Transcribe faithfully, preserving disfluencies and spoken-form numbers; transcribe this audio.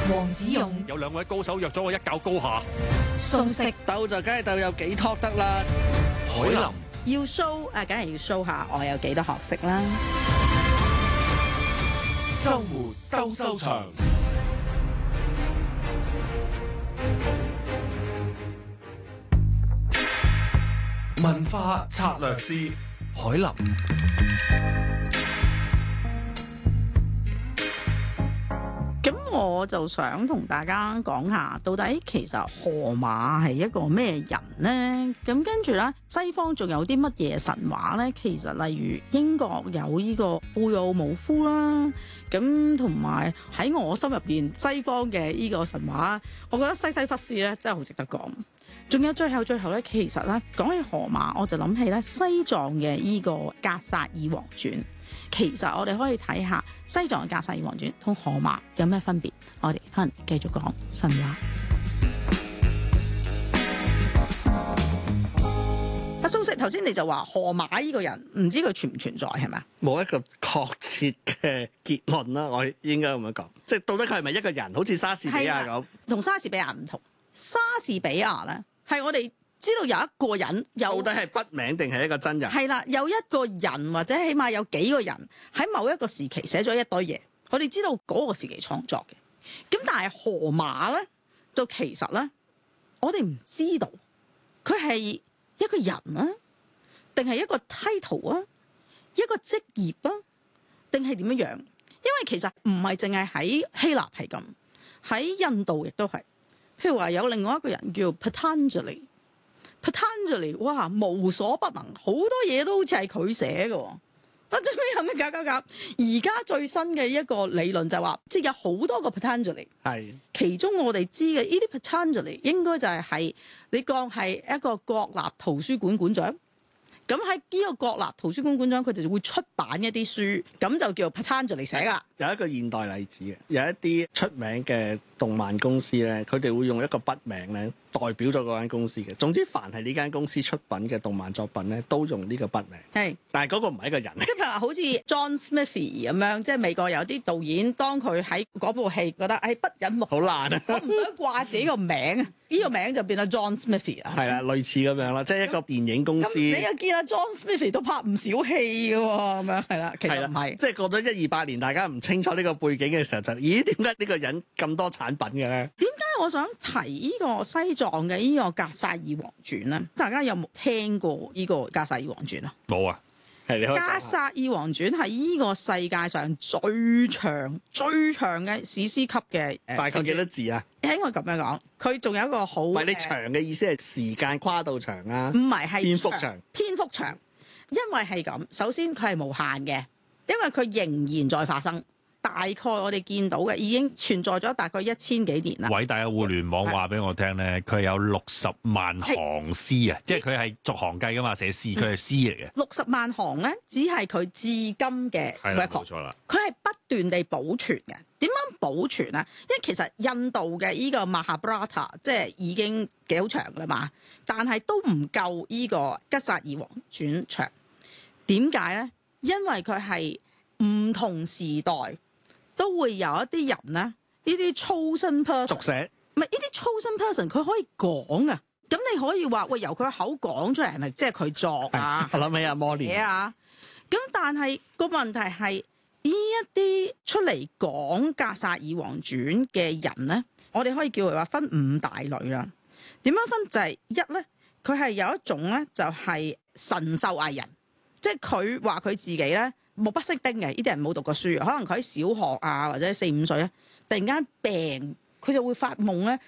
黃子勇有兩位高手約咗我一較高下。 宋式鬥就梗係鬥有幾托得啦。 海林要 show 啊，梗係要 show 下我有幾多學識啦。 周末鬥獸場。文化策略之海林。 咁我就想同大家講下，到底其實荷馬係一個咩人呢？咁跟住呢，西方仲有啲乜嘢神話呢？其實例如英國有呢個貝奧武夫啦，咁同埋喺我心入邊西方嘅呢個神話，我覺得西西弗斯咧真係好值得講。仲有最後最後咧，其實咧講起荷馬，我就諗起咧西藏嘅呢個《格薩爾王傳》。其實我哋可以睇下西藏嘅《格薩爾王傳》同荷馬有咩分別。我哋可能繼續講神話。阿蘇軾頭先你就話荷馬呢個人唔知佢存唔存在係咪？ 冇一個確切嘅結論啦，我應該咁樣講，即係到底佢係咪一個人，好似莎士比亞咁？ 同莎士比亞唔同，莎士比亞咧係我哋知道有一個人有， 到底係筆名定係一個真人？ 係啦，有一個人或者起碼有幾個人喺某一個時期寫咗一堆嘢，我哋知道嗰個時期創作嘅。咁但係荷馬咧，就其實咧，我哋唔知道佢係一個人啊，定係一個 title 啊，一個職業啊，定係點樣樣？因為其實唔係淨係喺希臘係咁，喺印度亦都係。譬如話有另外一個人叫 Patanjali。Patanjali 哇，無所不能，好多嘢都好似係佢寫嘅。啊，最尾有咩搞搞搞？而家最新嘅一個理論就係話，即係有好多個 Patanjali。 係其中我哋知嘅呢啲 Patanjali 應該就係係你講係一個國立圖書館館長。咁喺呢個國立圖書館館長，佢哋就會出版一啲書，咁就叫 Patanjali 寫噶。 有一個現代例子嘅，有一啲出名嘅動漫公司咧，佢哋會用一個筆名咧代表咗嗰間公司嘅。總之，凡係呢間公司出品嘅動漫作品咧，都用呢個筆名。係，但係嗰個唔係一個人。即係譬如話，好似 John Smithy 咁樣，即係美國有啲導演，當佢喺嗰部戲覺得誒不忍目， 好難啊！ 我唔想掛自己個名，呢個名就變咗 John Smithy 啦。 係啦，類似咁樣啦，即係一個電影公司。 你又見阿 John Smithy 都拍唔少戲嘅喎，咁樣係啦，其實唔係。 即係過咗一二百年，大家唔清楚呢個背景嘅時候，就咦點解呢個人咁多產品嘅咧？ 點解我想提呢個西藏嘅呢個《格薩爾王傳》咧？大家有冇聽過呢個《格薩爾王傳》啊？ 冇啊， 係你可以講下。 《格薩爾王傳》係呢個世界上最長、最長嘅史詩級嘅誒。 大概幾多字啊？ 應該咁樣講，佢仲有一個好。唔係你長嘅意思係時間跨度長啊？ 唔係，係篇幅長。 篇幅長，因為係咁。首先佢係無限嘅，因為佢仍然在發生。大概我哋見到嘅已經存在咗大概一千幾年啦。 偉大嘅互聯網話俾我聽咧，佢有六十萬行詩啊，即係佢係逐行計噶嘛，寫詩佢係詩嚟嘅。 六十萬行咧，只係佢至今嘅 record， 冇錯啦。 佢係不斷地保存嘅。點樣保存啊？因為其實印度嘅依個 Mahabharata 即係已經幾好長噶啦嘛，但係都唔夠依個吉薩爾王傳長。點解咧？因為佢係唔同時代都會有一啲人咧，呢啲 chosen person 續寫， 唔係呢啲 chosen person，佢可以講啊。咁你可以話喂，由佢口講出嚟係咪即係佢作啊？ 我諗起阿摩連啊。咁但係個問題係呢一啲出嚟講《格薩爾王傳》嘅人咧，我哋可以叫佢話分五大類啦。點樣分就係一咧，佢係有一種咧就係神獸藝人，即係佢話佢自己咧。目不識丁嘅，呢啲人冇讀過書，可能佢喺小學啊或者四五歲咧，突然間病，佢就會發夢咧，